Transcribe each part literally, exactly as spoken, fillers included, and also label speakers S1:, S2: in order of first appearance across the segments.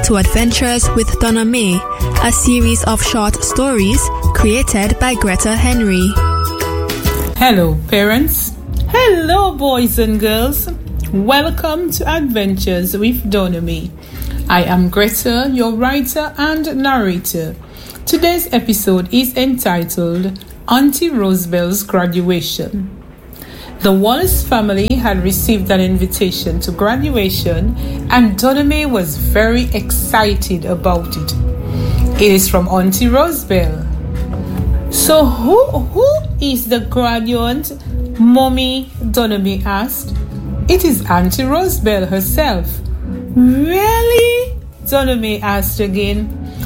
S1: to Adventures with Donna May, a series of short stories created by Greta Henry.
S2: Hello, parents. Hello, boys and girls. Welcome to Adventures with Donna May. I am Greta, your writer and narrator. Today's episode is entitled Auntie Rosebell's Graduation. The Wallace family had received an invitation to graduation, and Donna May was very excited about it. It is from Auntie Rosebell. So who who is the graduate? Mommy, Donna May asked. It is Auntie Rosebell herself. Really? Donna May asked again.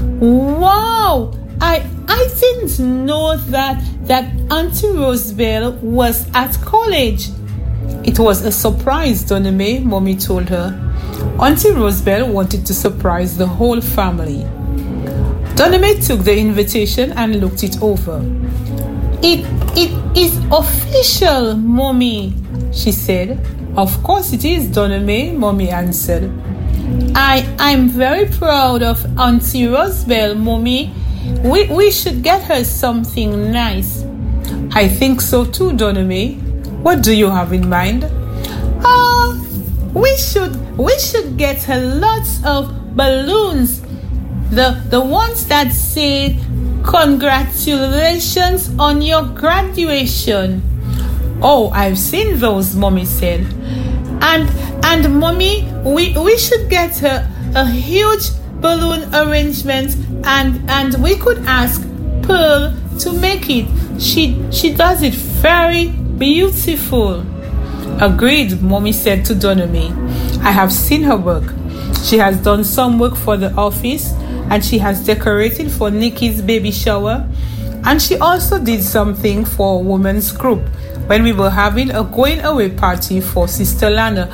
S2: Wow! I I didn't know that that Auntie Rosebell was at college. It was a surprise, Donna May, Mommy told her. Auntie Rosebell wanted to surprise the whole family. Donna May took the invitation and looked it over. It it is official, Mommy, she said. Of course it is, Donna May, Mommy answered. I I'm very proud of Auntie Rosebell, Mommy. We we should get her something nice. I think so too, Donna May. What do you have in mind? Ah, uh, we should we should get her lots of balloons. The the ones that say congratulations on your graduation. Oh, I've seen those, Mommy said. And and Mommy, we we should get her a huge balloon arrangement, and and we could ask Pearl to make it. She she does it very beautiful. Agreed, Mommy said to Donna May. I have seen her work. She has done some work for the office, and she has decorated for Nikki's baby shower, and she also did something for a women's group when we were having a going away party for Sister Lana.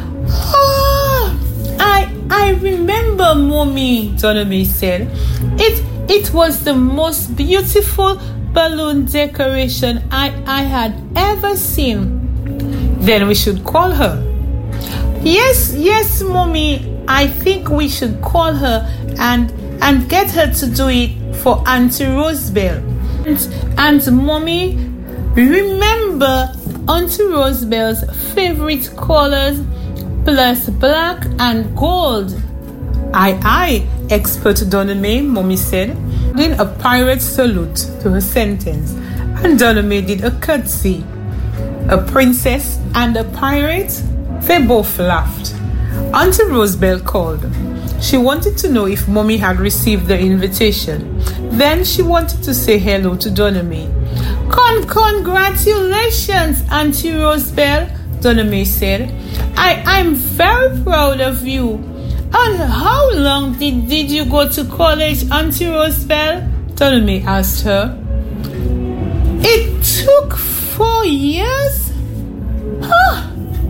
S2: I I remember, Mommy, Donna May said. It it was the most beautiful balloon decoration I, I had ever seen. Then we should call her. Yes, yes, Mommy. I think we should call her and and get her to do it for Auntie Rosebell. And, and Mommy, remember Auntie Rosebell's favorite colors plus black and gold. Aye, aye, expert Donna May, Mommy said, doing a pirate salute to her sentence, and Donna May did a curtsy. A princess and a pirate? They both laughed. Auntie Rosebell called. She wanted to know if Mommy had received the invitation. Then she wanted to say hello to Donna May. Con- congratulations, Auntie Rosebell, Donna May said. I, I'm very proud of you. And how long did, did you go to college, Auntie Rosebell? Donna May asked her. It took four years? Huh.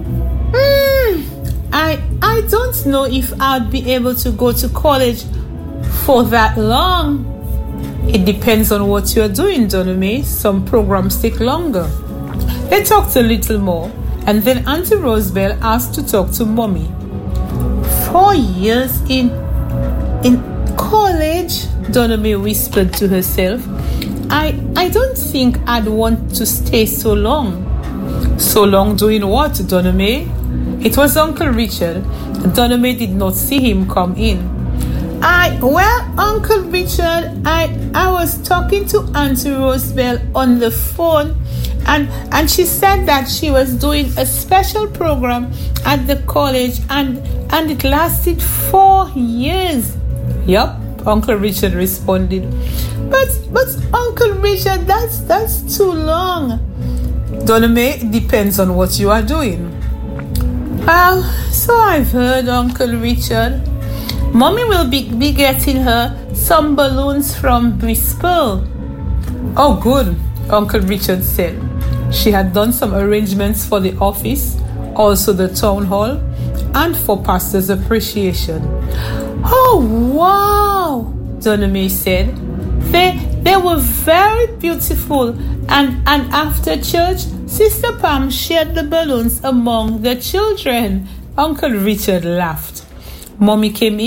S2: Mm, I, I don't know if I'd be able to go to college for that long. It depends on what you're doing, Donna May. Some programs take longer. They talked a little more, and then Auntie Rosebell asked to talk to Mommy. Four years in in college, Donna May whispered to herself. I I don't think I'd want to stay so long. So long doing what, Donna May? It was Uncle Richard. Donna May did not see him come in. I well, Uncle Richard, I I was talking to Auntie Rosebell on the phone, and and she said that she was doing a special program at the college, and and it lasted four years. Yup, Uncle Richard responded. But but Uncle Richard, that's that's too long. Donna May, it depends on what you are doing. Well, so I've heard, Uncle Richard. Mommy will be, be getting her some balloons from Bristol. Oh, good, Uncle Richard said. She had done some arrangements for the office, also the town hall, and for Pastor's appreciation. Oh, wow, Donna May said. They, they were very beautiful, and, and after church, Sister Pam shared the balloons among the children. Uncle Richard laughed. Mommy came in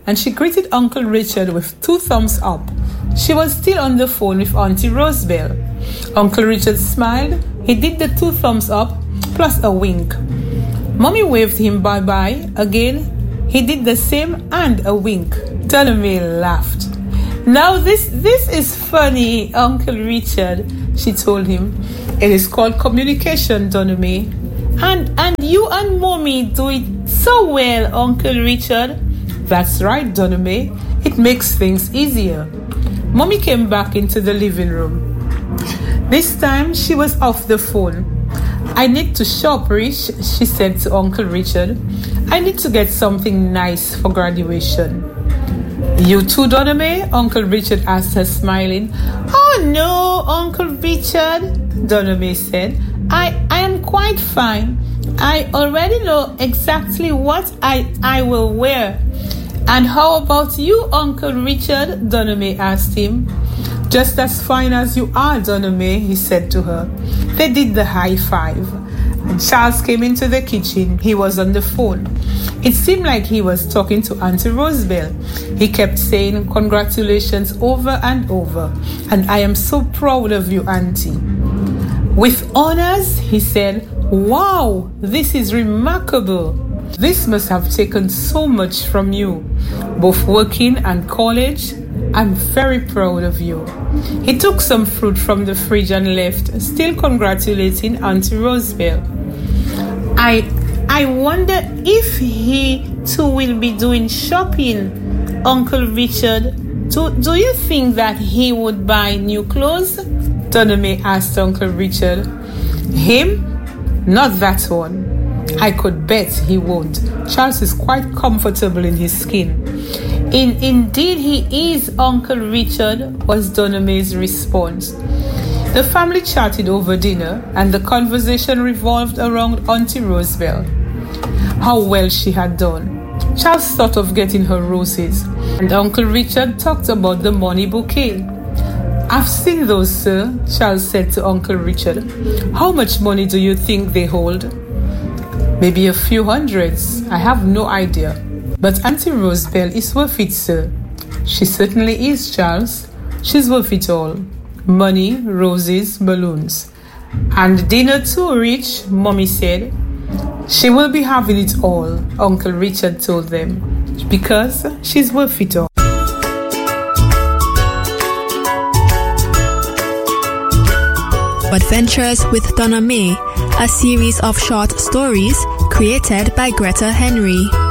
S2: and she greeted Uncle Richard with two thumbs up. She was still on the phone with Auntie Rosebell. Uncle Richard smiled. He did the two thumbs up plus a wink. Mommy waved him bye-bye again. He did the same and a wink. Donna Mae laughed. Now this this is funny, Uncle Richard, she told him. It is called communication, Donna Mae. And and you and Mommy do it so well, Uncle Richard. That's right, Donna Mae. It makes things easier. Mommy came back into the living room. This time she was off the phone. I need to shop, Rich, she said to Uncle Richard. I need to get something nice for graduation. You too, Donna Mae? Uncle Richard asked her, smiling. Oh no, Uncle Richard, Donna Mae said. I, I am quite fine. I already know exactly what I, I will wear. And how about you, Uncle Richard? Donna Mae asked him. Just as fine as you are, Donna Mae, he said to her. They did the high five. And Charles came into the kitchen. He was on the phone. It seemed like he was talking to Auntie Rosebell. He kept saying congratulations over and over. And I am so proud of you, Auntie. With honors, he said, wow, this is remarkable. This must have taken so much from you, both working and college. I'm very proud of you. He took some fruit from the fridge and left, still congratulating Auntie Rosebell. I I wonder if he too will be doing shopping, Uncle Richard. Do, do you think that he would buy new clothes? Donna Mae asked Uncle Richard. Him? Not that one. I could bet he won't. Charles is quite comfortable in his skin. In, indeed he is, Uncle Richard, was Donna Mae's response. The family chatted over dinner, and the conversation revolved around Auntie Rosebell. How well she had done. Charles thought of getting her roses, and Uncle Richard talked about the money bouquet. I've seen those, sir, Charles said to Uncle Richard. How much money do you think they hold? Maybe a few hundreds. I have no idea. But Auntie Rosebell is worth it, sir. She certainly is, Charles. She's worth it all. Money, roses, balloons. And dinner too, Rich, Mommy said. She will be having it all, Uncle Richard told them. Because she's worth it all.
S1: Adventures with Donna Mae, a series of short stories created by Greta Henry.